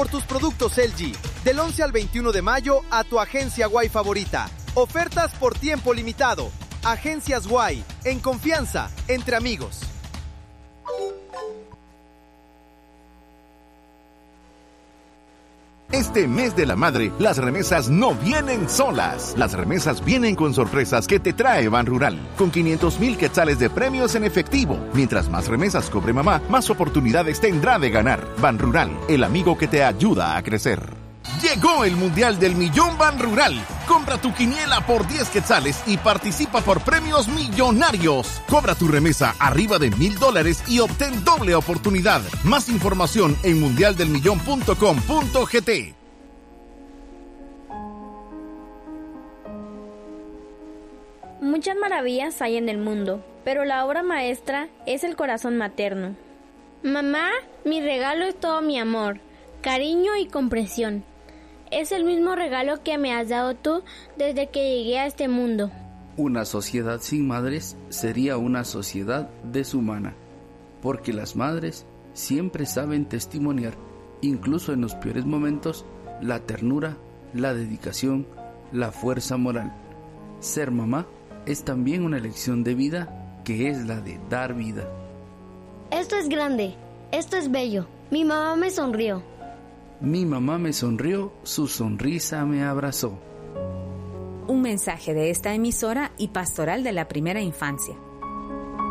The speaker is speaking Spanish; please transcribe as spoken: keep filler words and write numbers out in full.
por tus productos L G. Del once al veintiuno de mayo a tu agencia Y favorita. Ofertas por tiempo limitado. Agencias Y, en confianza, entre amigos. Este mes de la madre, las remesas no vienen solas. Las remesas vienen con sorpresas que te trae Banrural. Con quinientos mil quetzales de premios en efectivo. Mientras más remesas cobre mamá, más oportunidades tendrá de ganar. Banrural, el amigo que te ayuda a crecer. Llegó el Mundial del Millón Banrural. Compra tu quiniela por diez quetzales y participa por premios millonarios. Cobra tu remesa arriba de mil dólares y obtén doble oportunidad. Más información en mundial del millón punto com punto gt. Muchas maravillas hay en el mundo, pero la obra maestra es el corazón materno. Mamá, mi regalo es todo mi amor, cariño y comprensión. Es el mismo regalo que me has dado tú desde que llegué a este mundo. Una sociedad sin madres sería una sociedad deshumana, porque las madres siempre saben testimoniar, incluso en los peores momentos, la ternura, la dedicación, la fuerza moral. Ser mamá es también una elección de vida, que es la de dar vida. Esto es grande, esto es bello. Mi mamá me sonrió. Mi mamá me sonrió, su sonrisa me abrazó. Un mensaje de esta emisora y Pastoral de la Primera Infancia.